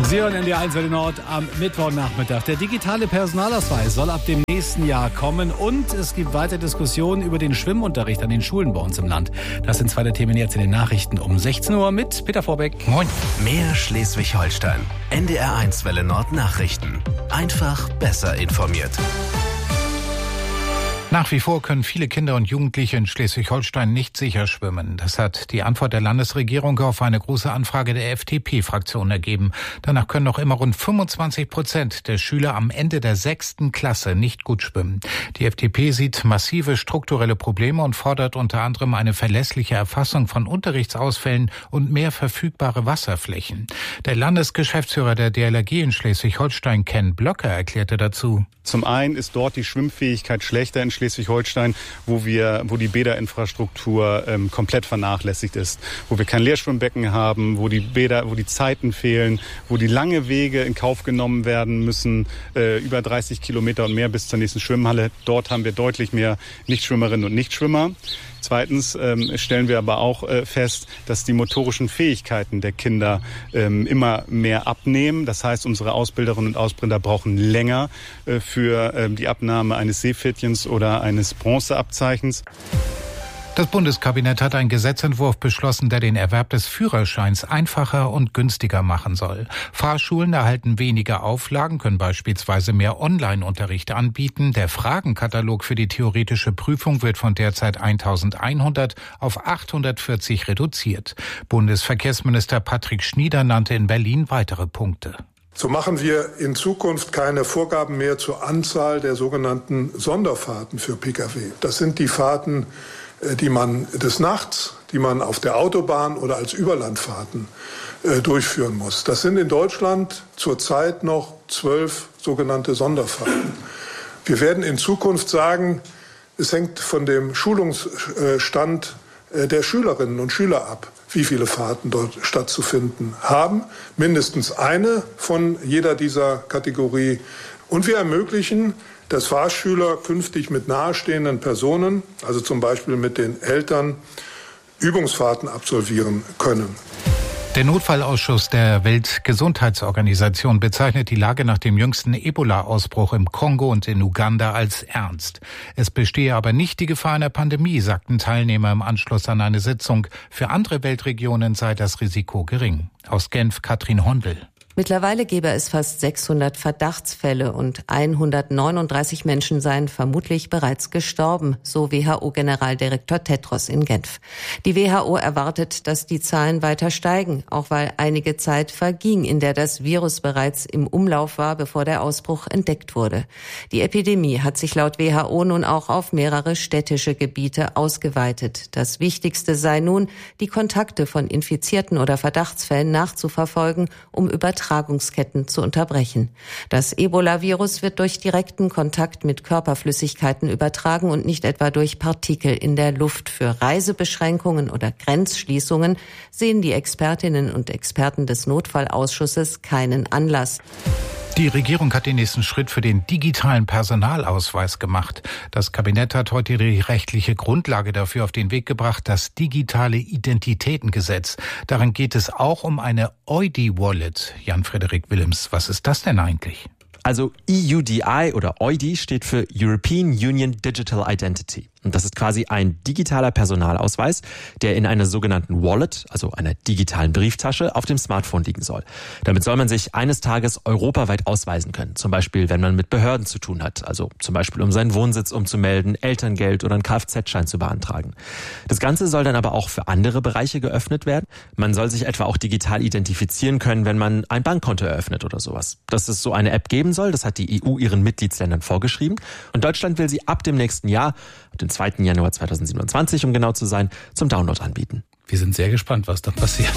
Sie hören NDR 1 Welle Nord am Mittwochnachmittag. Der digitale Personalausweis soll ab dem nächsten Jahr kommen und es gibt weiter Diskussionen über den Schwimmunterricht an den Schulen bei uns im Land. Das sind zwei der Themen jetzt in den Nachrichten um 16 Uhr mit Peter Vorbeck. Moin. Mehr Schleswig-Holstein. NDR 1 Welle Nord Nachrichten. Einfach besser informiert. Nach wie vor können viele Kinder und Jugendliche in Schleswig-Holstein nicht sicher schwimmen. Das hat die Antwort der Landesregierung auf eine große Anfrage der FDP-Fraktion ergeben. Danach können noch immer rund 25% der Schüler am Ende der 6. Klasse nicht gut schwimmen. Die FDP sieht massive strukturelle Probleme und fordert unter anderem eine verlässliche Erfassung von Unterrichtsausfällen und mehr verfügbare Wasserflächen. Der Landesgeschäftsführer der DLRG in Schleswig-Holstein, Ken Blöcker, erklärte dazu: Zum einen ist dort die Schwimmfähigkeit schlechter in Schleswig-Holstein, wo die Bäderinfrastruktur komplett vernachlässigt ist, wo wir kein Leerschwimmbecken haben, wo die Zeiten fehlen, wo die lange Wege in Kauf genommen werden müssen, über 30 Kilometer und mehr bis zur nächsten Schwimmhalle. Dort haben wir deutlich mehr Nichtschwimmerinnen und Nichtschwimmer. Zweitens stellen wir aber auch fest, dass die motorischen Fähigkeiten der Kinder immer mehr abnehmen. Das heißt, unsere Ausbilderinnen und Ausbilder brauchen länger für die Abnahme eines Seepferdchens oder eines Bronzeabzeichens. Das Bundeskabinett hat einen Gesetzentwurf beschlossen, der den Erwerb des Führerscheins einfacher und günstiger machen soll. Fahrschulen erhalten weniger Auflagen, können beispielsweise mehr Online-Unterricht anbieten. Der Fragenkatalog für die theoretische Prüfung wird von derzeit 1100 auf 840 reduziert. Bundesverkehrsminister Patrick Schnieder nannte in Berlin weitere Punkte. So machen wir in Zukunft keine Vorgaben mehr zur Anzahl der sogenannten Sonderfahrten für Pkw. Das sind die Fahrten, die man des Nachts, die man auf der Autobahn oder als Überlandfahrten durchführen muss. Das sind in Deutschland zurzeit noch 12 sogenannte Sonderfahrten. Wir werden in Zukunft sagen, es hängt von dem Schulungsstand der Schülerinnen und Schüler ab, wie viele Fahrten dort stattzufinden haben. Mindestens eine von jeder dieser Kategorie. Und wir ermöglichen, dass Fahrschüler künftig mit nahestehenden Personen, also zum Beispiel mit den Eltern, Übungsfahrten absolvieren können. Der Notfallausschuss der Weltgesundheitsorganisation bezeichnet die Lage nach dem jüngsten Ebola-Ausbruch im Kongo und in Uganda als ernst. Es bestehe aber nicht die Gefahr einer Pandemie, sagten Teilnehmer im Anschluss an eine Sitzung. Für andere Weltregionen sei das Risiko gering. Aus Genf Katrin Hondel. Mittlerweile gäbe es fast 600 Verdachtsfälle und 139 Menschen seien vermutlich bereits gestorben, so WHO-Generaldirektor Tedros in Genf. Die WHO erwartet, dass die Zahlen weiter steigen, auch weil einige Zeit verging, in der das Virus bereits im Umlauf war, bevor der Ausbruch entdeckt wurde. Die Epidemie hat sich laut WHO nun auch auf mehrere städtische Gebiete ausgeweitet. Das Wichtigste sei nun, die Kontakte von Infizierten oder Verdachtsfällen nachzuverfolgen, um Übertragungsketten zu unterbrechen. Das Ebola-Virus wird durch direkten Kontakt mit Körperflüssigkeiten übertragen und nicht etwa durch Partikel in der Luft. Für Reisebeschränkungen oder Grenzschließungen sehen die Expertinnen und Experten des Notfallausschusses keinen Anlass. Die Regierung hat den nächsten Schritt für den digitalen Personalausweis gemacht. Das Kabinett hat heute die rechtliche Grundlage dafür auf den Weg gebracht, das digitale Identitätengesetz. Darin geht es auch um eine EUDI-Wallet. Jan-Frederik Willems, was ist das denn eigentlich? Also EUDI oder EUDI steht für European Union Digital Identity. Und das ist quasi ein digitaler Personalausweis, der in einer sogenannten Wallet, also einer digitalen Brieftasche, auf dem Smartphone liegen soll. Damit soll man sich eines Tages europaweit ausweisen können. Zum Beispiel, wenn man mit Behörden zu tun hat. Also zum Beispiel, um seinen Wohnsitz umzumelden, Elterngeld oder einen Kfz-Schein zu beantragen. Das Ganze soll dann aber auch für andere Bereiche geöffnet werden. Man soll sich etwa auch digital identifizieren können, wenn man ein Bankkonto eröffnet oder sowas. Dass es so eine App geben soll, das hat die EU ihren Mitgliedsländern vorgeschrieben. Und Deutschland will sie ab dem nächsten Jahr, ab dem 2. Januar 2027, um genau zu sein, zum Download anbieten. Wir sind sehr gespannt, was da passiert.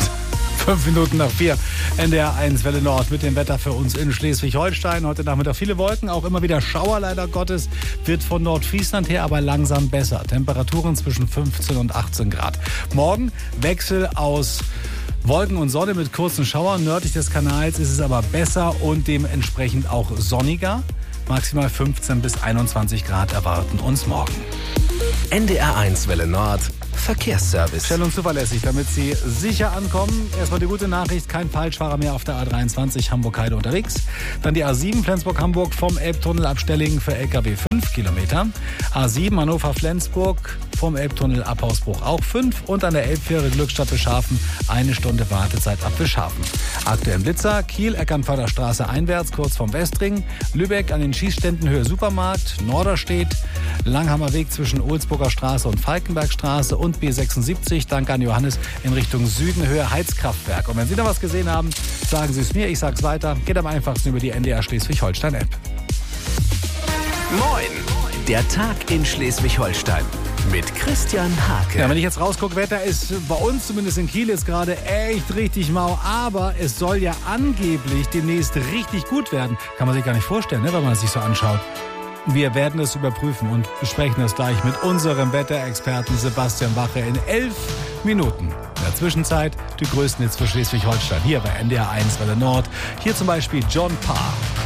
5 Minuten nach 4, NDR 1 Welle Nord mit dem Wetter für uns in Schleswig-Holstein. Heute Nachmittag viele Wolken, auch immer wieder Schauer leider Gottes. Wird von Nordfriesland her aber langsam besser. Temperaturen zwischen 15 und 18 Grad. Morgen Wechsel aus Wolken und Sonne mit kurzen Schauern. Nördlich des Kanals ist es aber besser und dementsprechend auch sonniger. Maximal 15 bis 21 Grad erwarten uns morgen. NDR 1 Welle Nord. Verkehrsservice. Schnell und zuverlässig, damit Sie sicher ankommen. Erstmal die gute Nachricht, kein Falschfahrer mehr auf der A23 Hamburg-Heide unterwegs. Dann die A7 Flensburg-Hamburg vom Elbtunnel ab Stellingen für LKW 5 Kilometer. A7 Hannover-Flensburg vom Elbtunnel ab Hausbruch auch 5. Und an der Elbfähre Glückstadt Bescharfen 1 Stunde Wartezeit ab Bescharfen. Aktuell Blitzer, Kiel, Eckernförderstraße einwärts, kurz vom Westring. Lübeck an den Schießständen Höhe Supermarkt. Norderstedt, Langhammer Weg zwischen Ohlsburger Straße und Falkenbergstraße und B76, danke an Johannes, in Richtung Süden, Höhe Heizkraftwerk. Und wenn Sie da was gesehen haben, sagen Sie es mir, ich sag's weiter. Geht am einfachsten über die NDR Schleswig-Holstein-App. Moin, der Tag in Schleswig-Holstein mit Christian Hake. Ja, wenn ich jetzt rausgucke, Wetter ist bei uns zumindest in Kiel jetzt gerade echt richtig mau, aber es soll ja angeblich demnächst richtig gut werden. Kann man sich gar nicht vorstellen, ne, wenn man es sich so anschaut. Wir werden es überprüfen und besprechen es gleich mit unserem Wetterexperten Sebastian Wache in 11 Minuten. In der Zwischenzeit die größten Hits für Schleswig-Holstein. Hier bei NDR 1 Welle Nord. Hier zum Beispiel John Parr.